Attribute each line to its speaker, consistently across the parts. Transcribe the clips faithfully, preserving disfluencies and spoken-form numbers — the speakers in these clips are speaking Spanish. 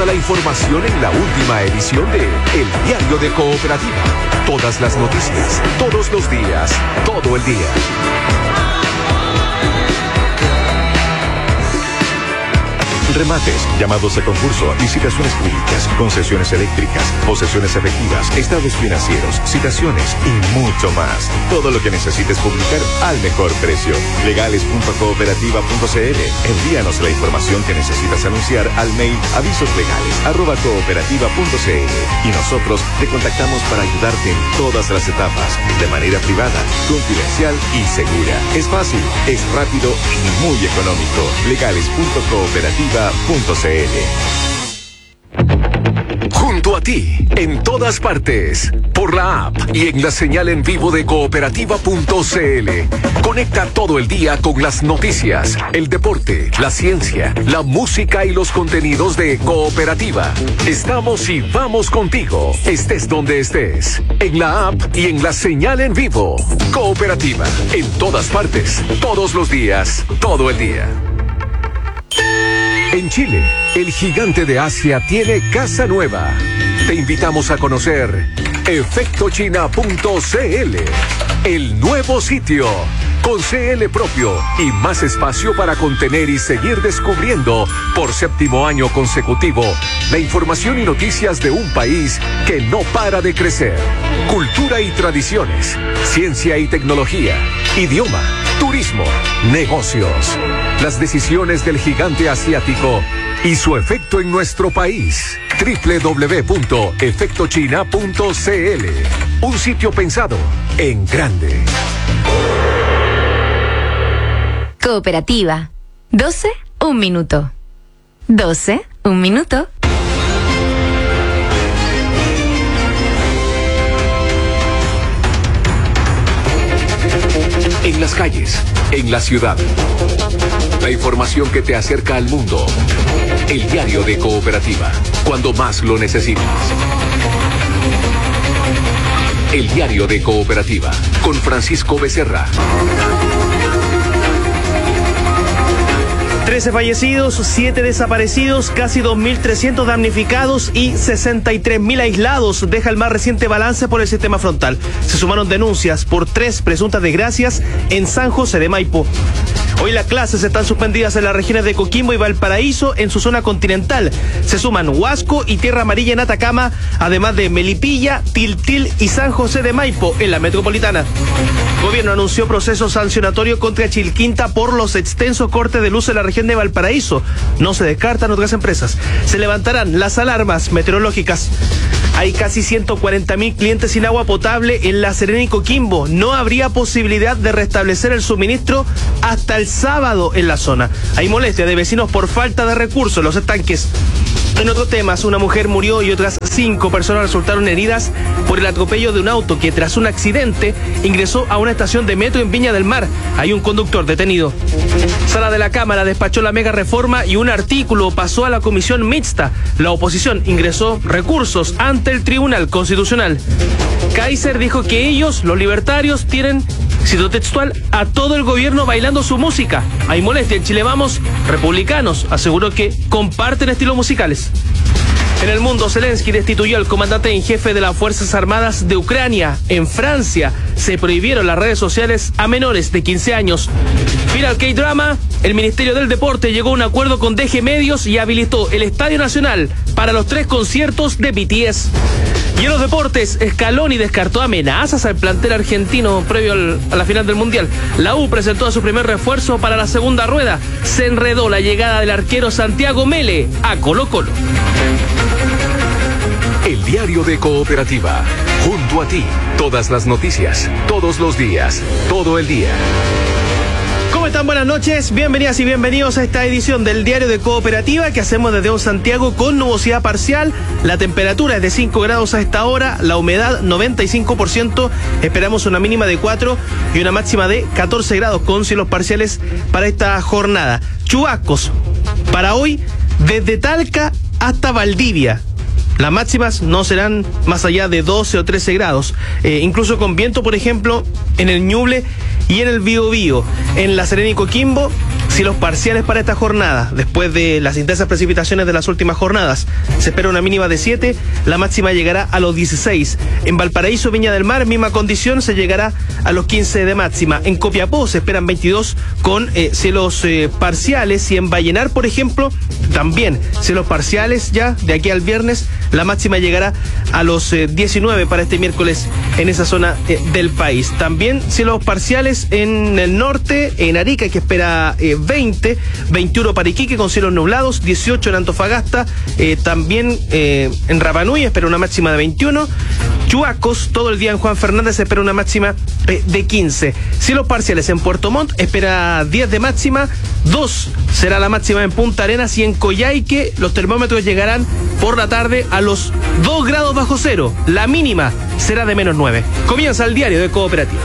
Speaker 1: Toda la información en la última edición de El Diario de Cooperativa. Todas las noticias, todos los días, todo el día. Remates, llamados a concurso, licitaciones públicas, concesiones eléctricas, posesiones efectivas, estados financieros, citaciones y mucho más. Todo lo que necesites publicar al mejor precio. legales punto cooperativa punto c l. Envíanos la información que necesitas anunciar al mail avisoslegales arroba cooperativa punto c l y nosotros te contactamos para ayudarte en todas las etapas, de manera privada, confidencial y segura. Es fácil, es rápido y muy económico. legales punto cooperativa punto c l. Junto a ti, en todas partes, por la app y en la señal en vivo de cooperativa punto c l. Conecta todo el día con las noticias, el deporte, la ciencia, la música y los contenidos de Cooperativa. Estamos y vamos contigo, estés donde estés, en la app y en la señal en vivo. Cooperativa, en todas partes, todos los días, todo el día. En Chile, el gigante de Asia tiene casa nueva. Te invitamos a conocer efecto china punto c l, el nuevo sitio, con C L propio y más espacio para contener y seguir descubriendo por séptimo año consecutivo la información y noticias de un país que no para de crecer. Cultura y tradiciones, ciencia y tecnología, idioma, turismo, negocios. Las decisiones del gigante asiático y su efecto en nuestro país. doble u doble u doble u punto efecto china punto c l. Un sitio pensado en grande.
Speaker 2: Cooperativa. doce, un minuto. doce, un minuto.
Speaker 1: En las calles, en la ciudad. La información que te acerca al mundo. El Diario de Cooperativa, cuando más lo necesitas. El Diario de Cooperativa, con Francisco Becerra.
Speaker 3: trece fallecidos, siete desaparecidos, casi dos mil trescientos damnificados y sesenta y tres mil aislados, deja el más reciente balance por el sistema frontal. Se sumaron denuncias por tres presuntas desgracias en San José de Maipo. Hoy las clases están suspendidas en las regiones de Coquimbo y Valparaíso en su zona continental. Se suman Huasco y Tierra Amarilla en Atacama, además de Melipilla, Tiltil y San José de Maipo en la metropolitana. El gobierno anunció proceso sancionatorio contra Chilquinta por los extensos cortes de luz en la región de Valparaíso. No se descartan otras empresas. Se levantarán las alarmas meteorológicas. Hay casi ciento cuarenta mil clientes sin agua potable en La Serena y Coquimbo. No habría posibilidad de restablecer el suministro hasta el sábado en la zona. Hay molestia de vecinos por falta de recursos en los estanques. En otros temas, una mujer murió y otras cinco personas resultaron heridas por el atropello de un auto que tras un accidente ingresó a una estación de metro en Viña del Mar. Hay un conductor detenido. Sala de la Cámara despachó la mega reforma y un artículo pasó a la comisión mixta. La oposición ingresó recursos ante el Tribunal Constitucional. Kaiser dijo que ellos, los libertarios, tienen, cito textual, a todo el gobierno bailando su música. Hay molestia en Chile Vamos. Republicanos aseguró que comparten estilos musicales. En el mundo, Zelensky destituyó al comandante en jefe de las Fuerzas Armadas de Ucrania. En Francia se prohibieron las redes sociales a menores de quince años. Final K-Drama, el Ministerio del Deporte llegó a un acuerdo con D G Medios y habilitó el Estadio Nacional para los tres conciertos de B T S. Y en los deportes, Scaloni descartó amenazas al plantel argentino previo al, a la final del Mundial. La U presentó a su primer refuerzo para la segunda rueda. Se enredó la llegada del arquero Santiago Mele a Colo Colo.
Speaker 1: El Diario de Cooperativa, junto a ti, todas las noticias, todos los días, todo el día.
Speaker 3: ¿Cómo están? Buenas noches, bienvenidas y bienvenidos a esta edición del Diario de Cooperativa que hacemos desde un Santiago con nubosidad parcial. La temperatura es de cinco grados a esta hora, la humedad noventa y cinco por ciento, esperamos una mínima de cuatro y una máxima de catorce grados con cielos parciales para esta jornada. Chubascos para hoy desde Talca hasta Valdivia. Las máximas no serán más allá de doce o trece grados, eh, incluso con viento, por ejemplo, en el Ñuble y en el Biobío. En La Serena y Coquimbo Cielos parciales para esta jornada. Después de las intensas precipitaciones de las últimas jornadas, se espera una mínima de siete, la máxima llegará a los dieciséis. En Valparaíso, Viña del Mar, misma condición, se llegará a los quince de máxima. En Copiapó se esperan veintidós con eh, cielos eh, parciales, y en Vallenar, por ejemplo, también cielos parciales ya de aquí al viernes. La máxima llegará a los eh, diecinueve para este miércoles en esa zona eh, del país. También cielos parciales en el norte, en Arica, que espera eh, veinte, veintiuno para Iquique con cielos nublados, dieciocho en Antofagasta, eh, también eh, en Rapa Nui espera una máxima de veintiuno. Chuacos, todo el día en Juan Fernández espera una máxima eh, de quince. Cielos parciales en Puerto Montt espera diez de máxima, dos será la máxima en Punta Arenas, y en Coyhaique los termómetros llegarán por la tarde a los dos grados bajo cero. La mínima será de menos nueve. Comienza el diario de Cooperativa.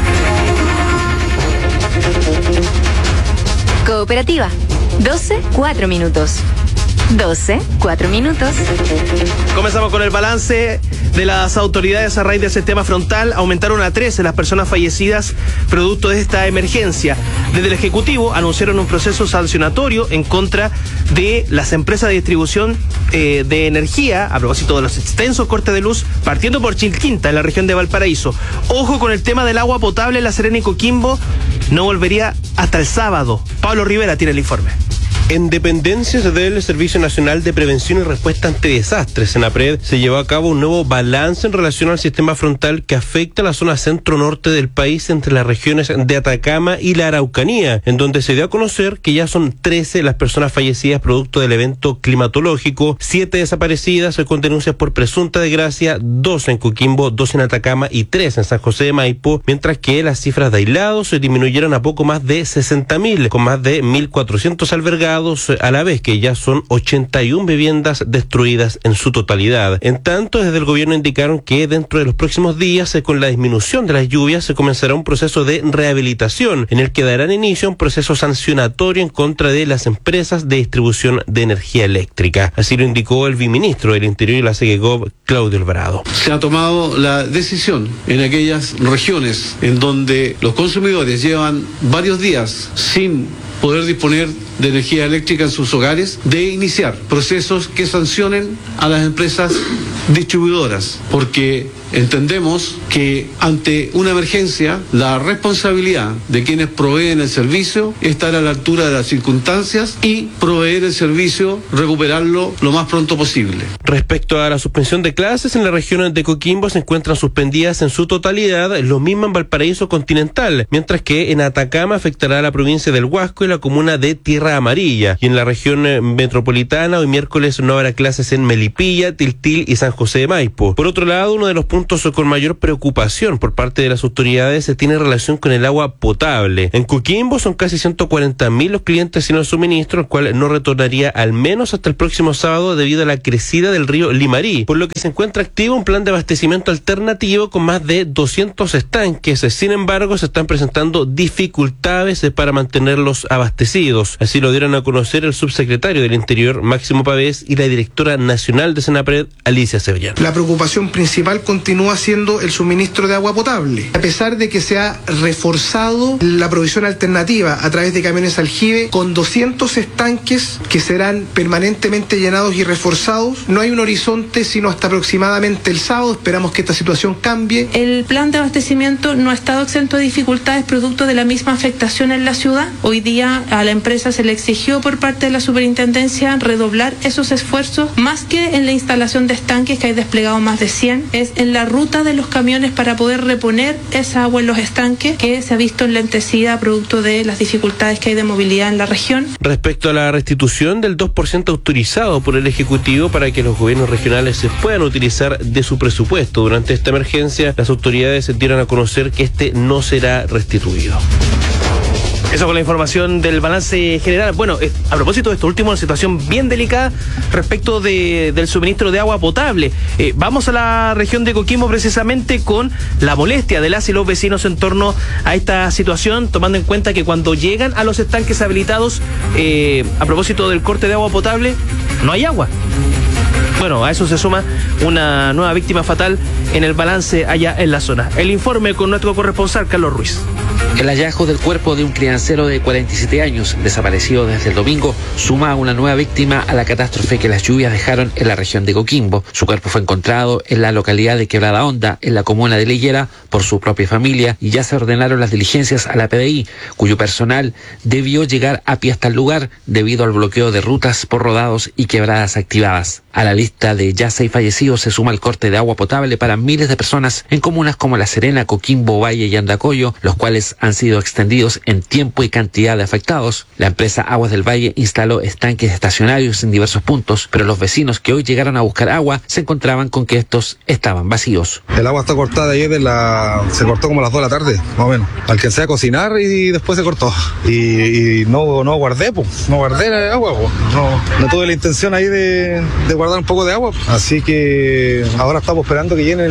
Speaker 2: Cooperativa, doce, cuatro minutos. doce, cuatro minutos.
Speaker 3: Comenzamos con el balance de las autoridades a raíz del sistema frontal. Aumentaron a trece las personas fallecidas producto de esta emergencia. Desde el Ejecutivo anunciaron un proceso sancionatorio en contra de las empresas de distribución eh, de energía a propósito de los extensos cortes de luz, partiendo por Chilquinta, en la región de Valparaíso. Ojo con el tema del agua potable en La Serena y Coquimbo. No volvería hasta el sábado. Pablo Rivera tiene el informe.
Speaker 4: En dependencias del Servicio Nacional de Prevención y Respuesta ante Desastres, SENAPRED, se llevó a cabo un nuevo balance en relación al sistema frontal que afecta a la zona centro-norte del país, entre las regiones de Atacama y la Araucanía, en donde se dio a conocer que ya son trece las personas fallecidas producto del evento climatológico, siete desaparecidas con denuncias por presunta desgracia, dos en Coquimbo, dos en Atacama y tres en San José de Maipo, mientras que las cifras de aislados se disminuyeron a poco más de sesenta mil, con más de mil cuatrocientos albergados, a la vez que ya son ochenta y una viviendas destruidas en su totalidad. En tanto, desde el gobierno indicaron que dentro de los próximos días, con la disminución de las lluvias, se comenzará un proceso de rehabilitación en el que darán inicio a un proceso sancionatorio en contra de las empresas de distribución de energía eléctrica. Así lo indicó el viceministro del Interior y la SEGECOP, Claudio Alvarado.
Speaker 5: Se ha tomado la decisión en aquellas regiones en donde los consumidores llevan varios días sin poder disponer de energía eléctrica en sus hogares, de iniciar procesos que sancionen a las empresas distribuidoras, porque entendemos que ante una emergencia la responsabilidad de quienes proveen el servicio es estar a la altura de las circunstancias y proveer el servicio, recuperarlo lo más pronto posible.
Speaker 4: Respecto a la suspensión de clases, en la región de Coquimbo se encuentran suspendidas en su totalidad, lo mismo en Valparaíso continental, mientras que en Atacama afectará a la provincia del Huasco y la comuna de Tierra Amarilla, y en la región metropolitana hoy miércoles no habrá clases en Melipilla, Tiltil y San José de Maipo. Por otro lado, uno de los puntos con mayor preocupación por parte de las autoridades se tiene relación con el agua potable. En Coquimbo son casi ciento cuarenta mil los clientes sin el suministro, el cual no retornaría al menos hasta el próximo sábado debido a la crecida del río Limarí, por lo que se encuentra activo un plan de abastecimiento alternativo con más de doscientos estanques. Sin embargo, se están presentando dificultades para mantenerlos abastecidos. Así lo dieron a conocer el subsecretario del Interior, Máximo Pavés, y la directora nacional de SENAPRED, Alicia Sevillán.
Speaker 6: La preocupación principal continúa siendo el suministro de agua potable. A pesar de que se ha reforzado la provisión alternativa a través de camiones aljibe con doscientos estanques que serán permanentemente llenados y reforzados, no hay un horizonte sino hasta aproximadamente el sábado. Esperamos que esta situación cambie.
Speaker 7: El plan de abastecimiento no ha estado exento de dificultades producto de la misma afectación en la ciudad. Hoy día a la empresa se le exigió por parte de la superintendencia redoblar esos esfuerzos, más que en la instalación de estanques, que hay desplegado más de cien, es en la ruta de los camiones para poder reponer esa agua en los estanques, que se ha visto enlentecida producto de las dificultades que hay de movilidad en la región.
Speaker 4: Respecto a la restitución del dos por ciento autorizado por el Ejecutivo para que los gobiernos regionales se puedan utilizar de su presupuesto durante esta emergencia, las autoridades dieron a conocer que este no será restituido.
Speaker 3: Eso con la información del balance general. Bueno, eh, a propósito de esto último, una situación bien delicada respecto de, del suministro de agua potable. Eh, vamos a la región de Coquimbo precisamente con la molestia de las y los vecinos en torno a esta situación, tomando en cuenta que cuando llegan a los estanques habilitados, eh, a propósito del corte de agua potable, no hay agua. Bueno, a eso se suma una nueva víctima fatal en el balance allá en la zona. El informe con nuestro corresponsal, Carlos Ruiz.
Speaker 8: El hallazgo del cuerpo de un criancero de cuarenta y siete años, desaparecido desde el domingo, suma a una nueva víctima a la catástrofe que las lluvias dejaron en la región de Coquimbo. Su cuerpo fue encontrado en la localidad de Quebrada Honda, en la comuna de Liguera, por su propia familia, y ya se ordenaron las diligencias a la P D I, cuyo personal debió llegar a pie hasta el lugar debido al bloqueo de rutas por rodados y quebradas activadas. A la lista de ya seis fallecidos se suma el corte de agua potable para miles de personas en comunas como La Serena, Coquimbo, Valle y Andacollo, los cuales han sido extendidos en tiempo y cantidad de afectados. La empresa Aguas del Valle instaló estanques estacionarios en diversos puntos, pero los vecinos que hoy llegaron a buscar agua se encontraban con que estos estaban vacíos.
Speaker 9: El agua está cortada ayer, de la... se cortó como a las dos de la tarde, más o menos. Alcancé a cocinar y después se cortó. Y, y no, no guardé, pues, no guardé el agua, pues. No, no tuve la intención ahí de, de guardar un poco de agua. Así que ahora estamos esperando que llene el,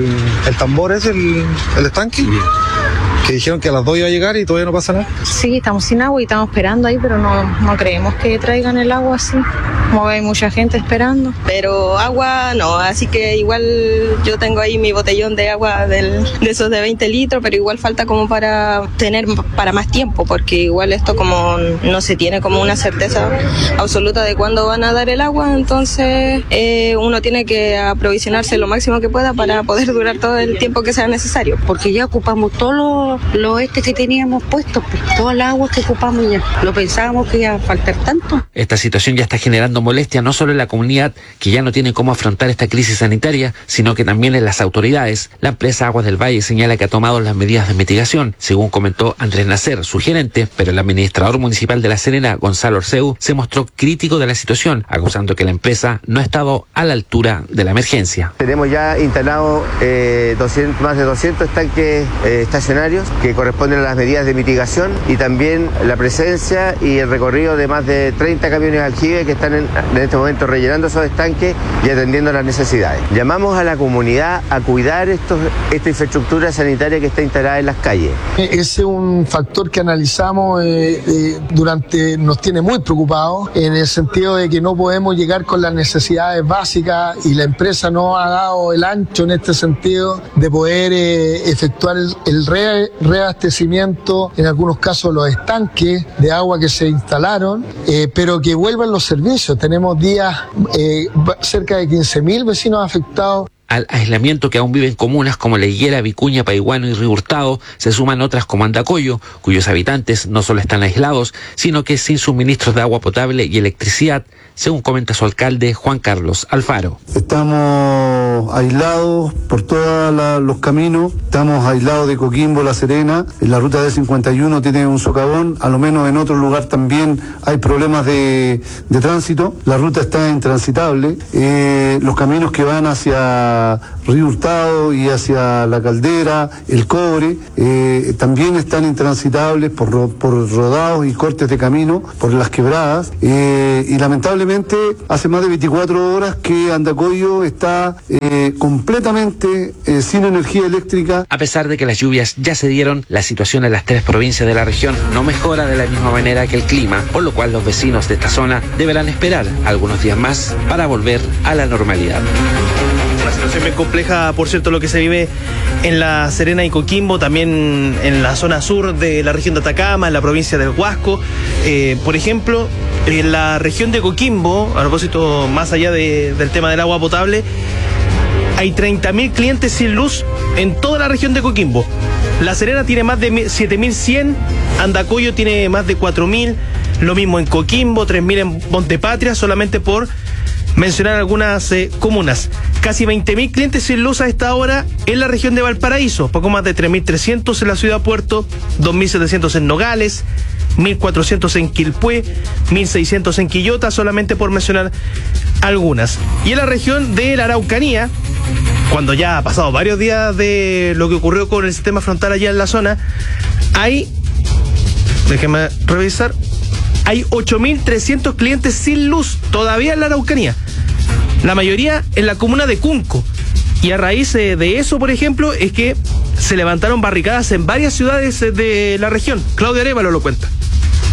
Speaker 9: el tambor ese, el, el estanque. Que dijeron que a las dos iba a llegar y todavía no pasa nada.
Speaker 10: Sí, estamos sin agua y estamos esperando ahí, pero no, no creemos que traigan el agua así. Como hay mucha gente esperando.
Speaker 11: Pero agua no, así que igual yo tengo ahí mi botellón de agua del, de esos de veinte litros, pero igual falta como para tener para más tiempo, porque igual esto como no se tiene como una certeza absoluta de cuándo van a dar el agua, entonces eh, uno tiene que aprovisionarse lo máximo que pueda para poder durar todo el tiempo que sea necesario.
Speaker 12: Porque ya ocupamos todos los lo este que teníamos puestos, pues, toda el agua que ocupamos ya. No pensábamos que iba a faltar tanto.
Speaker 8: Esta situación ya está generando molestia no solo en la comunidad, que ya no tiene cómo afrontar esta crisis sanitaria, sino que también en las autoridades. La empresa Aguas del Valle señala que ha tomado las medidas de mitigación, según comentó Andrés Nacer, su gerente, pero el administrador municipal de La Serena, Gonzalo Orceu, se mostró crítico de la situación, acusando que la empresa no ha estado a la altura de la emergencia.
Speaker 13: Tenemos ya instalado eh, doscientos, más de doscientos estanques eh, estacionarios que corresponden a las medidas de mitigación, y también la presencia y el recorrido de más de treinta camiones aljibe que están en, en este momento rellenando esos estanques y atendiendo las necesidades. Llamamos a la comunidad a cuidar estos, esta infraestructura sanitaria que está instalada en las calles.
Speaker 6: Ese es un factor que analizamos eh, eh, durante, nos tiene muy preocupados, en el sentido de que no podemos llegar con las necesidades básicas y la empresa no ha dado el ancho en este sentido de poder eh, efectuar el, el re, reabastecimiento, en algunos casos los estanques de agua que se instalaron, eh, pero que vuelvan los servicios. Tenemos días, eh, cerca de quince mil vecinos afectados.
Speaker 8: Al aislamiento que aún viven comunas como La Higuera, Vicuña, Paiguano y Río Hurtado, se suman otras como Andacollo, cuyos habitantes no solo están aislados, sino que sin suministros de agua potable y electricidad, según comenta su alcalde Juan Carlos Alfaro.
Speaker 14: Estamos aislados por todos los caminos, estamos aislados de Coquimbo, La Serena, en la ruta D cincuenta y uno tiene un socavón, a lo menos en otro lugar también hay problemas de, de tránsito, la ruta está intransitable, eh, los caminos que van hacia Río Hurtado y hacia La Caldera, El Cobre, eh, también están intransitables por, por rodados y cortes de camino, por las quebradas, eh, y lamentablemente hace más de veinticuatro horas que Andacollo está eh, completamente eh, sin energía eléctrica.
Speaker 8: A pesar de que las lluvias ya se dieron, la situación en las tres provincias de la región no mejora de la misma manera que el clima, por lo cual los vecinos de esta zona deberán esperar algunos días más para volver a la normalidad.
Speaker 3: Una situación bien compleja, por cierto, lo que se vive en La Serena y Coquimbo, también en la zona sur de la región de Atacama, en la provincia del Huasco. Eh, por ejemplo, en la región de Coquimbo, a propósito, más allá de, del tema del agua potable, hay treinta mil clientes sin luz en toda la región de Coquimbo. La Serena tiene más de siete mil cien, Andacollo tiene más de cuatro mil, lo mismo en Coquimbo, tres mil en Montepatria, solamente por mencionar algunas eh, comunas. Casi veinte mil clientes sin luz a esta hora en la región de Valparaíso, poco más de tres mil trescientos en la ciudad Puerto, dos mil setecientos en Nogales, mil cuatrocientos en Quilpué, mil seiscientos en Quillota, solamente por mencionar algunas. Y en la región de la Araucanía, cuando ya ha pasado varios días de lo que ocurrió con el sistema frontal allá en la zona, hay, déjeme revisar, hay ocho mil trescientos clientes sin luz todavía en la Araucanía, la mayoría en la comuna de Cunco. Y a raíz de eso, por ejemplo, es que se levantaron barricadas en varias ciudades de la región. Claudia Arévalo lo cuenta.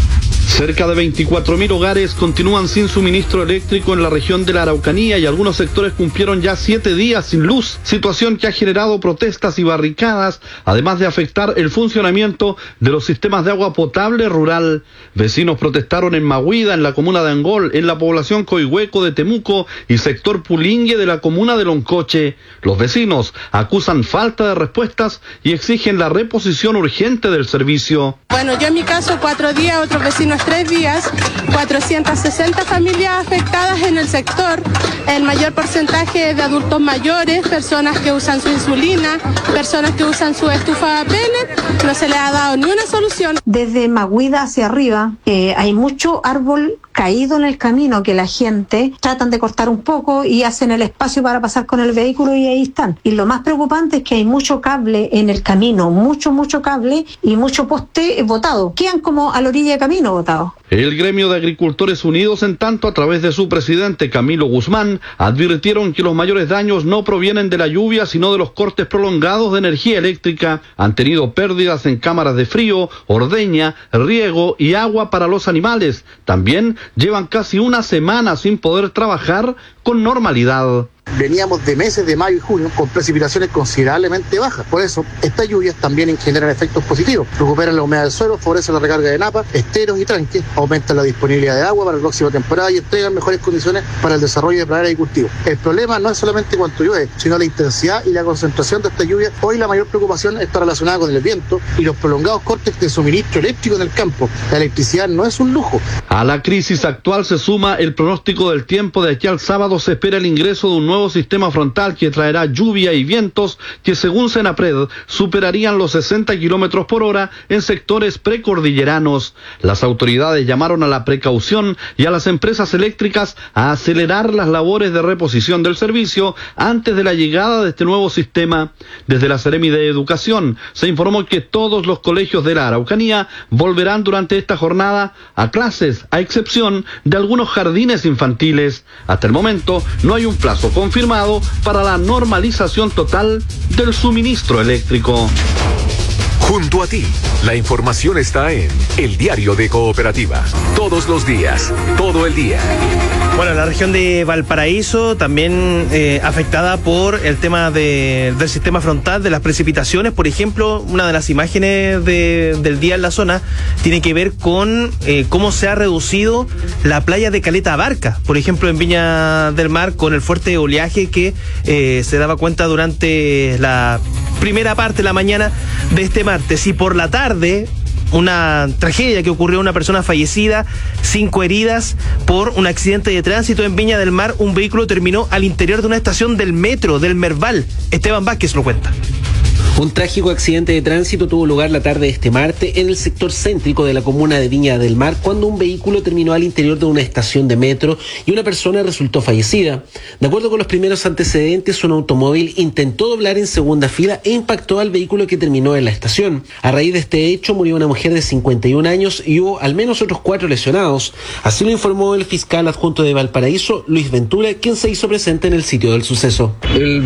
Speaker 15: Cerca de veinticuatro mil hogares continúan sin suministro eléctrico en la región de la Araucanía y algunos sectores cumplieron ya siete días sin luz, situación que ha generado protestas y barricadas, además de afectar el funcionamiento de los sistemas de agua potable rural. Vecinos protestaron en Mahuida, en la comuna de Angol, en la población Coihueco de Temuco y sector Pulingue de la comuna de Loncoche. Los vecinos acusan falta de respuestas y exigen la reposición urgente del servicio.
Speaker 16: Bueno, yo en mi caso cuatro días, otros vecinos tres días, cuatrocientas sesenta familias afectadas en el sector, el mayor porcentaje de adultos mayores, personas que usan su insulina, personas que usan su estufa pellet, no se les ha dado ni una solución.
Speaker 17: Desde Mahuida hacia arriba eh, hay mucho árbol caído en el camino que la gente tratan de cortar un poco y hacen el espacio para pasar con el vehículo y ahí están. Y lo más preocupante es que hay mucho cable en el camino, mucho, mucho cable y mucho poste botado. Quedan como a la orilla de camino botados.
Speaker 15: El gremio de agricultores unidos, en tanto, a través de su presidente Camilo Guzmán, advirtieron que los mayores daños no provienen de la lluvia, sino de los cortes prolongados de energía eléctrica. Han tenido pérdidas en cámaras de frío, ordeña, riego y agua para los animales. También llevan casi una semana sin poder trabajar con normalidad.
Speaker 18: Veníamos de meses de mayo y junio con precipitaciones considerablemente bajas. Por eso, estas lluvias también generan efectos positivos. Recuperan la humedad del suelo, favorecen la recarga de napas, esteros y tranques, aumentan la disponibilidad de agua para la próxima temporada y entregan mejores condiciones para el desarrollo de praderas y cultivos. El problema no es solamente cuánto llueve, sino la intensidad y la concentración de esta lluvia. Hoy la mayor preocupación está relacionada con el viento y los prolongados cortes de suministro eléctrico en el campo. La electricidad no es un lujo.
Speaker 15: A la crisis actual se suma el pronóstico del tiempo. De aquí al sábado se espera el ingreso de un nuevo sistema frontal que traerá lluvia y vientos que, según Senapred, superarían los sesenta kilómetros por hora en sectores precordilleranos. Las autoridades llamaron a la precaución y a las empresas eléctricas a acelerar las labores de reposición del servicio antes de la llegada de este nuevo sistema. Desde la Seremi de Educación se informó que todos los colegios de la Araucanía volverán durante esta jornada a clases, a excepción de algunos jardines infantiles. Hasta el momento no hay un plazo confirmado para la normalización total del suministro eléctrico.
Speaker 1: Junto a ti, la información está en El Diario de Cooperativa. Todos los días, todo el día.
Speaker 3: Bueno, la región de Valparaíso también eh, afectada por el tema de, del sistema frontal, de las precipitaciones. Por ejemplo, una de las imágenes de, del día en la zona tiene que ver con eh, cómo se ha reducido la playa de Caleta Abarca. Por ejemplo, en Viña del Mar, con el fuerte oleaje que eh, se daba cuenta durante la primera parte de la mañana de este martes. Y por la tarde, una tragedia que ocurrió a una persona fallecida, cinco heridas por un accidente de tránsito en Viña del Mar. Un vehículo terminó al interior de una estación del metro, del Merval. Esteban Vázquez lo cuenta.
Speaker 19: Un trágico accidente de tránsito tuvo lugar la tarde de este martes en el sector céntrico de la comuna de Viña del Mar, cuando un vehículo terminó al interior de una estación de metro y una persona resultó fallecida. De acuerdo con los primeros antecedentes, un automóvil intentó doblar en segunda fila e impactó al vehículo que terminó en la estación. A raíz de este hecho murió una mujer de cincuenta y un años y hubo al menos otros cuatro lesionados. Así lo informó el fiscal adjunto de Valparaíso, Luis Ventura, quien se hizo presente en el sitio del suceso. El